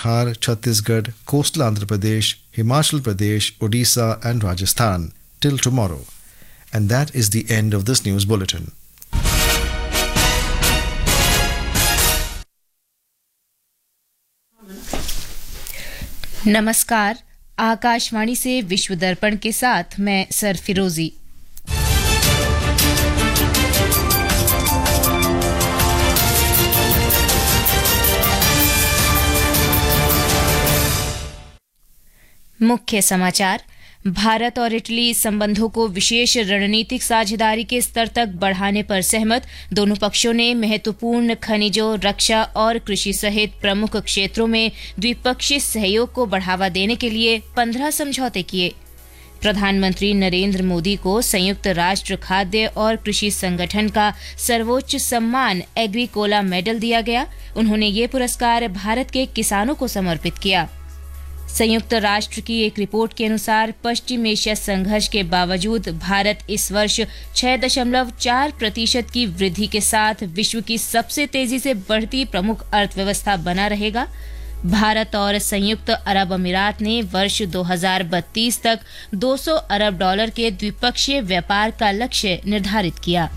Bihar, Chhattisgarh, coastal Andhra Pradesh, Himachal Pradesh, Odisha and Rajasthan till tomorrow. And that is the end of this news bulletin. नमस्कार, आकाशवाणी से विश्व दर्पण के साथ मैं सरफिरोजी। मुख्य समाचार। भारत और इटली संबंधों को विशेष रणनीतिक साझेदारी के स्तर तक बढ़ाने पर सहमत। दोनों पक्षों ने महत्वपूर्ण खनिजों, रक्षा और कृषि सहित प्रमुख क्षेत्रों में द्विपक्षीय सहयोग को बढ़ावा देने के लिए 15 समझौते किए। प्रधानमंत्री नरेंद्र मोदी को संयुक्त राष्ट्र खाद्य और कृषि संगठन का सर्वोच्च सम्मान एग्रीकोला मेडल दिया गया। उन्होंने ये पुरस्कार भारत के किसानों को समर्पित किया। संयुक्त राष्ट्र की एक रिपोर्ट के अनुसार पश्चिम एशिया संघर्ष के बावजूद भारत इस वर्ष 6.4% की वृद्धि के साथ विश्व की सबसे तेजी से बढ़ती प्रमुख अर्थव्यवस्था बना रहेगा। भारत और संयुक्त अरब अमीरात ने वर्ष 2032 तक $200 अरब के द्विपक्षीय व्यापार का लक्ष्य निर्धारित किया।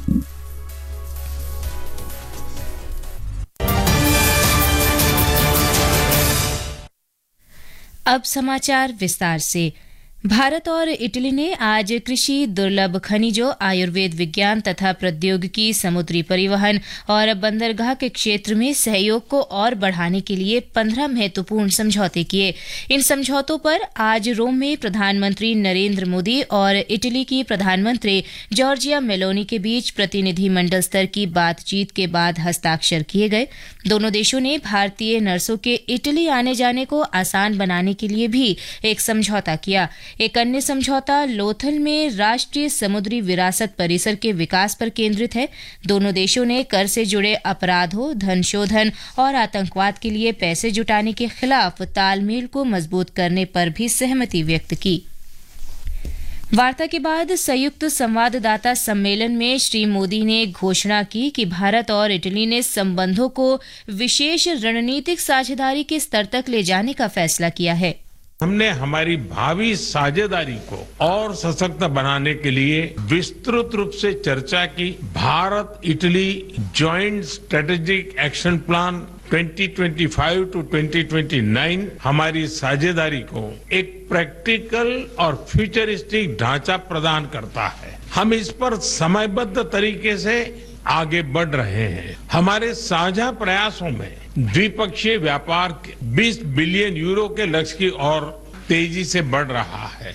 अब समाचार विस्तार से। भारत और इटली ने आज कृषि, दुर्लभ खनिजों, आयुर्वेद विज्ञान तथा प्रौद्योगिकी, समुद्री परिवहन और बंदरगाह के क्षेत्र में सहयोग को और बढ़ाने के लिए 15 महत्वपूर्ण समझौते किए। इन समझौतों पर आज रोम में प्रधानमंत्री नरेंद्र मोदी और इटली की प्रधानमंत्री जॉर्जिया मेलोनी के बीच प्रतिनिधिमंडल स्तर की बातचीत के बाद हस्ताक्षर किए गए। दोनों देशों ने भारतीय नर्सों के इटली आने जाने को आसान बनाने के लिए भी एक समझौता किया। एक अन्य समझौता लोथल में राष्ट्रीय समुद्री विरासत परिसर के विकास पर केंद्रित है। दोनों देशों ने कर से जुड़े अपराधों, धन शोधन और आतंकवाद के लिए पैसे जुटाने के खिलाफ तालमेल को मजबूत करने पर भी सहमति व्यक्त की। वार्ता के बाद संयुक्त संवाददाता सम्मेलन में श्री मोदी ने घोषणा की कि भारत और इटली ने संबंधों को विशेष रणनीतिक साझेदारी के स्तर तक ले जाने का फैसला किया है। हमने हमारी भावी साझेदारी को और सशक्त बनाने के लिए विस्तृत रूप से चर्चा की। Bharat Italy joint strategic action plan 2025 to 2029 हमारी साझेदारी को एक प्रैक्टिकल और फ्यूचरिस्टिक ढांचा प्रदान करता है। हम इस पर समयबद्ध तरीके से आगे बढ़ रहे हैं। हमारे साझा प्रयासों में द्विपक्षीय व्यापार 20 बिलियन यूरो के लक्ष्य की ओर तेजी से बढ़ रहा है।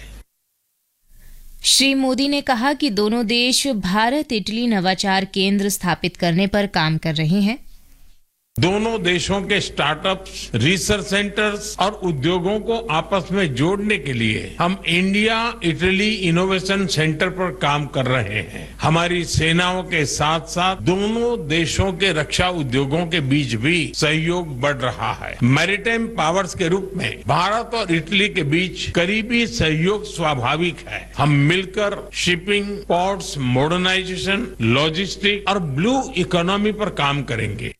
श्री मोदी ने कहा कि दोनों देश भारत इटली नवाचार केंद्र स्थापित करने पर काम कर रहे हैं। दोनों देशों के स्टार्टअप्स, रिसर्च सेंटर्स और उद्योगों को आपस में जोड़ने के लिए हम इंडिया इटली इनोवेशन सेंटर पर काम कर रहे हैं। हमारी सेनाओं के साथ साथ दोनों देशों के रक्षा उद्योगों के बीच भी सहयोग बढ़ रहा है। मैरीटाइम पावर्स के रूप में भारत और इटली के बीच करीबी सहयोग स्वाभाविक है। हम मिलकर शिपिंग, पोर्ट्स, मॉडर्नाइजेशन, लॉजिस्टिक और ब्लू इकोनॉमी पर काम करेंगे।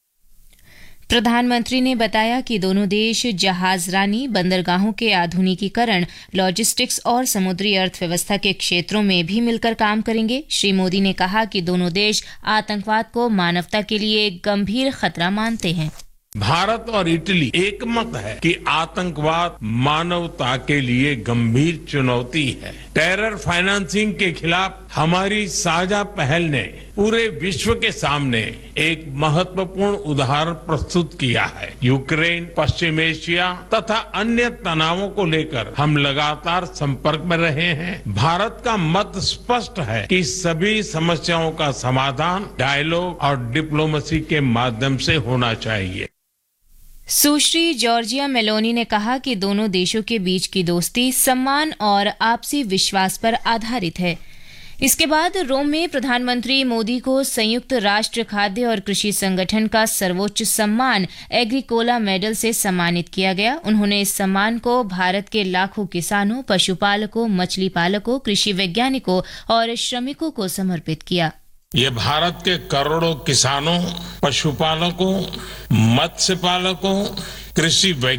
प्रधानमंत्री ने बताया कि दोनों देश जहाजरानी, बंदरगाहों के आधुनिकीकरण, लॉजिस्टिक्स और समुद्री अर्थव्यवस्था के क्षेत्रों में भी मिलकर काम करेंगे। श्री मोदी ने कहा कि दोनों देश आतंकवाद को मानवता के लिए गंभीर खतरा मानते हैं। भारत और इटली एकमत है कि आतंकवाद मानवता के लिए गंभीर चुनौती है। टेरर फाइनेंसिंग के खिलाफ हमारी साझा पहल ने पूरे विश्व के सामने एक महत्वपूर्ण उदाहरण प्रस्तुत किया है। यूक्रेन, पश्चिम एशिया तथा अन्य तनावों को लेकर हम लगातार संपर्क में रहे हैं। भारत का मत स्पष्ट है कि सभी समस्याओं का समाधान डायलॉग और डिप्लोमेसी के माध्यम से होना चाहिए। सुश्री जॉर्जिया मेलोनी ने कहा कि दोनों देशों के बीच की दोस्ती सम्मान और आपसी विश्वास पर आधारित है। इसके बाद रोम में प्रधानमंत्री मोदी को संयुक्त राष्ट्र खाद्य और कृषि संगठन का सर्वोच्च सम्मान एग्रीकोला मेडल से सम्मानित किया गया। उन्होंने इस सम्मान को भारत के लाखों किसानों, पशुपालकों, मछली पालकों, कृषि वैज्ञानिकों और श्रमिकों को समर्पित किया। ये भारत के करोड़ों किसानों, पशुपालकों, मत्स्य पालकों, कृषि